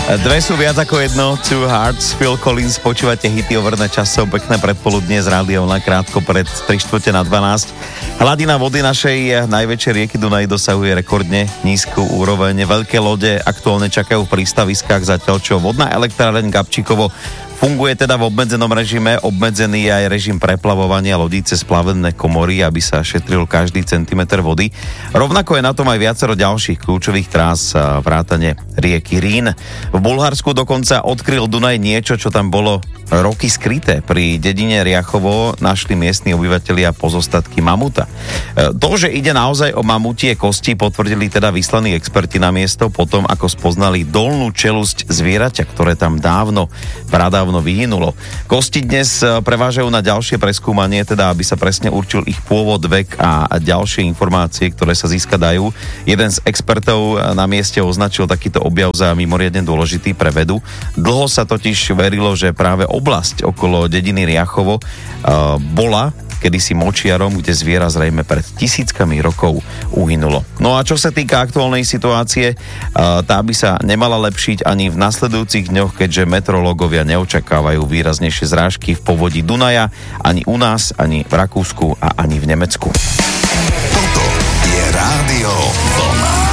Dve sú viac ako jedno, Two Hearts, Phil Collins, počúvate hity overné časov, pekné predpoludnie z rádiou na krátko pred 3:45. Hladina vody našej najväčšej rieky Dunaj dosahuje rekordne nízku úroveň. Veľké lode aktuálne čakajú v prístaviskách, zatiaľ čo vodná elektráreň Gabčíkovo funguje teda v obmedzenom režime, obmedzený je aj režim preplavovania lodí cez plavebné komory, aby sa šetril každý centimeter vody. Rovnako je na tom aj viacero ďalších kľúčových trás vrátane rieky Rín. V Bulharsku dokonca odkryl Dunaj niečo, čo tam bolo roky skryté. Pri dedine Riachovo našli miestni obyvatelia pozostatky mamuta. To, že ide naozaj o mamutie kosti, potvrdili teda vyslaní experti na miesto potom, ako spoznali dolnú čelusť zvieraťa, ktoré tam pradávno vyhynulo. Kosti dnes prevážajú na ďalšie preskúmanie, teda aby sa presne určil ich pôvod, vek a ďalšie informácie, ktoré sa získať dajú. Jeden z expertov na mieste označil takýto objav za mimoriadne dôležitý pre vedu. Dlho sa totiž verilo, že práve oblasť okolo dediny Riachovo bola kedysi močiarom, kde zviera zrejme pred tisíckami rokov uhynulo. No a čo sa týka aktuálnej situácie, tá by sa nemala lepšiť ani v nasledujúcich dňoch, keďže meteorológovia neočakávajú výraznejšie zrážky v povodí Dunaja, ani u nás, ani v Rakúsku a ani v Nemecku.